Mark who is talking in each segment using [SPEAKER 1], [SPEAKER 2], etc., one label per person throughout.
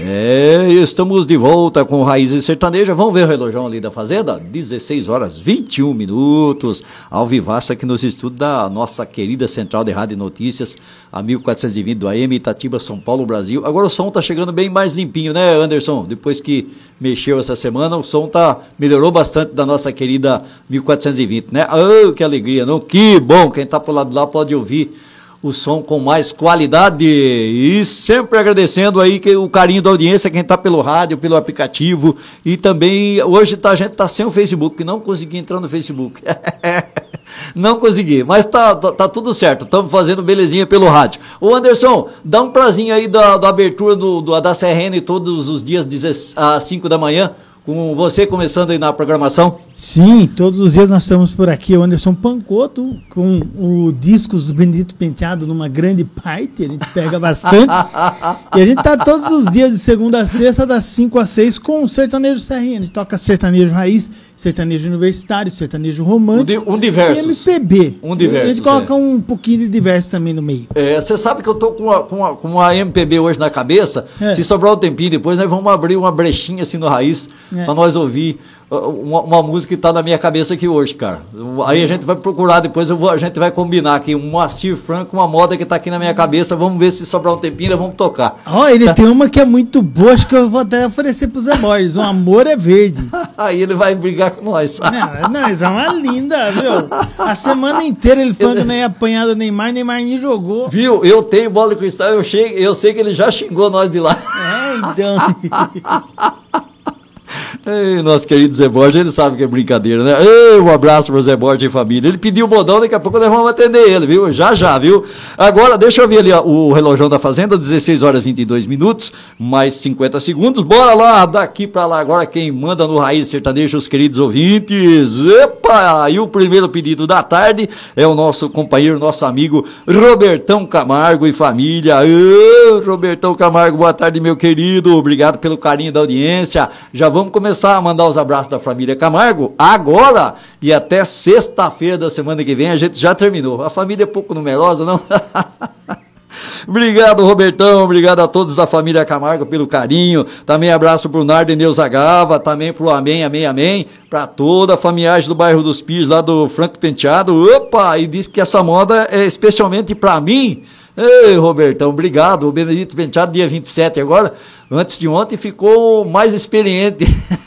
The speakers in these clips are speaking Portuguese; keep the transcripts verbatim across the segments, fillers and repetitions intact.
[SPEAKER 1] É, estamos de volta com Raízes Sertaneja. Vamos ver o relojão ali da Fazenda? dezesseis horas e vinte e um minutos. Ao vivaço aqui nos estudos da nossa querida Central de Rádio e Notícias, a mil quatrocentos e vinte do A M, Itatiba, São Paulo, Brasil. Agora o som tá chegando bem mais limpinho, né, Anderson? Depois que mexeu essa semana, o som tá, melhorou bastante da nossa querida mil quatrocentos e vinte, né? Oh, que alegria, não? Que bom! Quem tá pro lado de lá pode ouvir o som com mais qualidade, e sempre agradecendo aí que, o carinho da audiência, quem está pelo rádio, pelo aplicativo, e também hoje tá, a gente está sem o Facebook, não consegui entrar no Facebook, não consegui, mas tá, tá, tá tudo certo, estamos fazendo belezinha pelo rádio. Ô Anderson, dá um prazinho aí da, da abertura do, do, da C R N todos os dias às cinco da manhã, com você começando aí na programação.
[SPEAKER 2] Sim, todos os dias nós estamos por aqui, o Anderson Pancoto, com o discos do Benedito Penteado numa grande parte, a gente pega bastante, e a gente tá todos os dias de segunda a sexta, das cinco às seis, com o Sertanejo C R N, a gente toca sertanejo raiz, sertanejo universitário, sertanejo romântico,
[SPEAKER 1] um, di um diversos.
[SPEAKER 2] e M P B.
[SPEAKER 1] Um diversos,
[SPEAKER 2] a gente coloca
[SPEAKER 1] é.
[SPEAKER 2] um pouquinho de diverso também no meio.
[SPEAKER 1] Você é, sabe que eu tô com uma, com, uma, com uma M P B hoje na cabeça, é. Se sobrar um tempinho depois, nós vamos abrir uma brechinha assim no Raiz, é. Para nós ouvir Uma, uma música que está na minha cabeça aqui hoje, cara. Aí a gente vai procurar depois, eu vou, a gente vai combinar aqui um Moacir Franco, uma moda que está aqui na minha cabeça. Vamos ver se sobrar um tempinho, vamos tocar.
[SPEAKER 2] Ó, oh, ele tá. Tem uma que é muito boa, acho que eu vou até oferecer pro Zé Borges. O Amor é Verde.
[SPEAKER 1] Aí ele vai brigar com nós.
[SPEAKER 2] Não, não, isso é uma linda, viu? A semana inteira ele falando que nem apanhado do Neymar, Neymar nem jogou.
[SPEAKER 1] Viu? Eu tenho bola de cristal, eu, chego, eu sei que ele já xingou nós de lá.
[SPEAKER 2] É, então.
[SPEAKER 1] Ei, nosso querido Zé Borges, ele sabe que é brincadeira, né? Ei, um abraço pro Zé Borges e família. Ele pediu o bodão, daqui a pouco nós vamos atender ele, viu? Já, já, viu? Agora, deixa eu ver ali ó, o relojão da Fazenda, dezesseis horas e vinte e dois minutos, mais cinquenta segundos. Bora lá, daqui pra lá. Agora quem manda no Raiz Sertanejo, os queridos ouvintes. Epa! E o primeiro pedido da tarde é o nosso companheiro, nosso amigo Robertão Camargo e família. Ei, Robertão Camargo, boa tarde, meu querido. Obrigado pelo carinho da audiência. Já vamos começar a mandar os abraços da família Camargo agora e até sexta-feira da semana que vem a gente já terminou. A família é pouco numerosa, não? Obrigado, Robertão, obrigado a todos da família Camargo pelo carinho, também abraço pro Nardo e Neuza Gava, também pro Amém, Amém, Amém, pra toda a família do bairro dos Pis, lá do Franco Penteado. Opa, e diz que essa moda é especialmente pra mim. Ei, Robertão, obrigado. O Benedito Penteado, dia vinte e sete agora, antes de ontem, ficou mais experiente.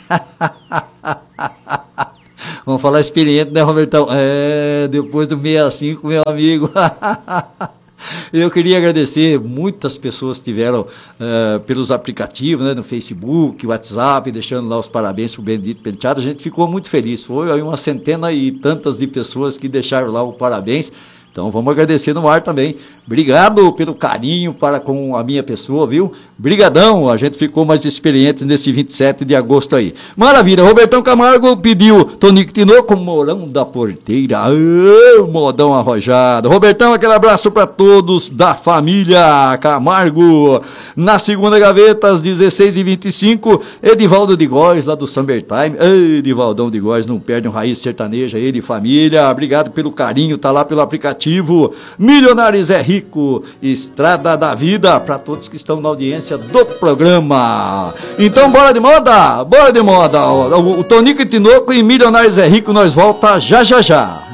[SPEAKER 1] Vamos falar experiente, né, Robertão? É, depois do sessenta e cinco, meu amigo. Eu queria agradecer, muitas pessoas tiveram uh, pelos aplicativos, né, no Facebook, WhatsApp, deixando lá os parabéns para o Benedito Penteado. A gente ficou muito feliz, foi aí uma centena e tantas de pessoas que deixaram lá o parabéns. Então vamos agradecer no ar também. Obrigado pelo carinho para com a minha pessoa, viu? Brigadão, a gente ficou mais experiente nesse vinte e sete de agosto aí. Maravilha, Robertão Camargo pediu Tonico Tinoco, Morão da Porteira. Ai, modão arrojado. Robertão, aquele abraço para todos da família Camargo. Na segunda gaveta, às dezesseis e vinte e cinco, Edivaldo de Góes, lá do Summertime. Ei, Edivaldão de Góes, não perde um Raiz Sertaneja, ele e família. Obrigado pelo carinho, tá lá pelo aplicativo. Milionários é Rico, Estrada da Vida, para todos que estão na audiência do programa. Então, bora de moda? Bora de moda. O, o Tonico e Tinoco e Milionários é Rico, nós volta já, já, já.